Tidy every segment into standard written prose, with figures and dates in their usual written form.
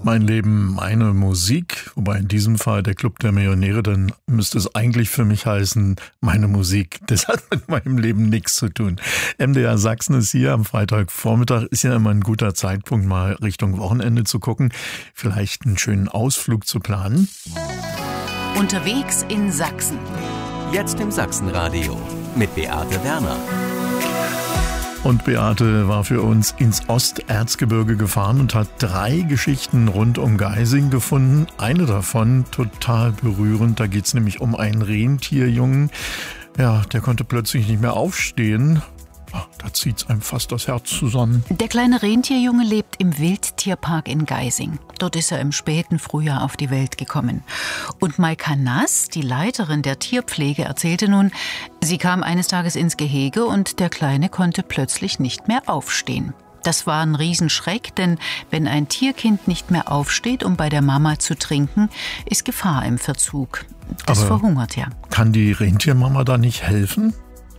Mein Leben, meine Musik, wobei in diesem Fall der Club der Millionäre, dann müsste es eigentlich für mich heißen, meine Musik. Das hat mit meinem Leben nichts zu tun. MDR Sachsen ist hier am Freitagvormittag, ist ja immer ein guter Zeitpunkt, mal Richtung Wochenende zu gucken, vielleicht einen schönen Ausflug zu planen. Unterwegs in Sachsen. Jetzt im Sachsenradio mit Beate Werner. Und Beate war für uns ins Osterzgebirge gefahren und hat 3 Geschichten rund um Geising gefunden. Eine davon total berührend. Da geht es nämlich um einen Rentierjungen. Ja, der konnte plötzlich nicht mehr aufstehen. Da zieht's einem fast das Herz zusammen. Der kleine Rentierjunge lebt im Wildtierpark in Geising. Dort ist er im späten Frühjahr auf die Welt gekommen. Und Maika Nass, die Leiterin der Tierpflege, erzählte nun, sie kam eines Tages ins Gehege und der Kleine konnte plötzlich nicht mehr aufstehen. Das war ein Riesenschreck, denn wenn ein Tierkind nicht mehr aufsteht, um bei der Mama zu trinken, ist Gefahr im Verzug. Das verhungert ja. Kann die Rentiermama da nicht helfen?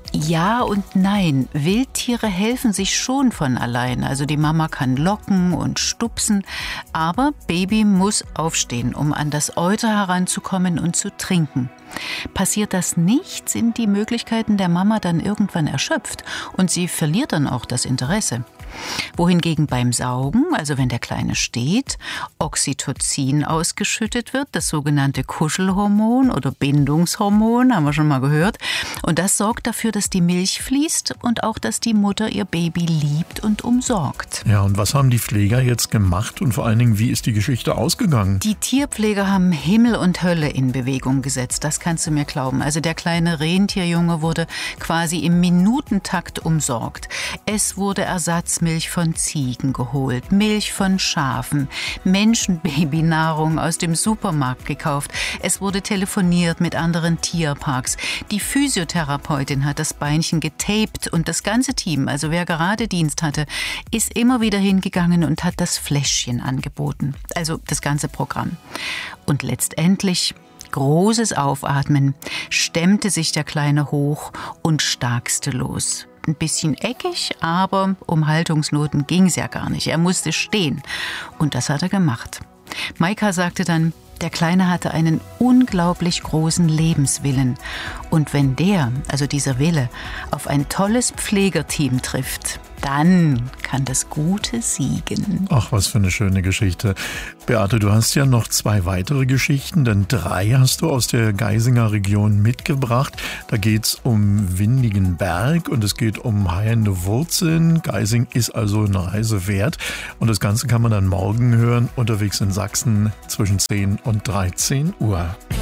Ja und nein. Wildtiere helfen sich schon von allein. Also die Mama kann locken und stupsen. Aber Baby muss aufstehen, um an das Euter heranzukommen und zu trinken. Passiert das nicht, sind die Möglichkeiten der Mama dann irgendwann erschöpft. Und sie verliert dann auch das Interesse. Wohingegen beim Saugen, also wenn der Kleine steht, Oxytocin ausgeschüttet wird, das sogenannte Kuschelhormon oder Bindungshormon, haben wir schon mal gehört. Und das sorgt dafür, dass die Milch fließt und auch, dass die Mutter ihr Baby liebt und umsorgt. Ja, und was haben die Pfleger jetzt gemacht und vor allen Dingen, wie ist die Geschichte ausgegangen? Die Tierpfleger haben Himmel und Hölle in Bewegung gesetzt, das kannst du mir glauben. Also der kleine Rentierjunge wurde quasi im Minutentakt umsorgt. Es wurde Ersatzmilch von Ziegen geholt, Milch von Schafen, Menschenbabynahrung aus dem Supermarkt gekauft. Es wurde telefoniert mit anderen Tierparks. Die Physiotherapeutin hat das Beinchen getaped und das ganze Team, also wer gerade Dienst hatte, ist immer wieder hingegangen und hat das Fläschchen angeboten. Also das ganze Programm. Und letztendlich großes Aufatmen, stemmte sich der Kleine hoch und starkste los. Ein bisschen eckig, aber um Haltungsnoten ging's ja gar nicht. Er musste stehen. Und das hat er gemacht. Maika sagte dann, der Kleine hatte einen unglaublich großen Lebenswillen. Und wenn der, also dieser Wille, auf ein tolles Pflegerteam trifft, dann kann das Gute siegen. Ach, was für eine schöne Geschichte. Beate, du hast ja noch 2 weitere Geschichten, denn 3 hast du aus der Geisinger Region mitgebracht. Da geht's um windigen Berg und es geht um heilende Wurzeln. Geising ist also eine Reise wert. Und das Ganze kann man dann morgen hören, unterwegs in Sachsen zwischen 10 und 13 Uhr.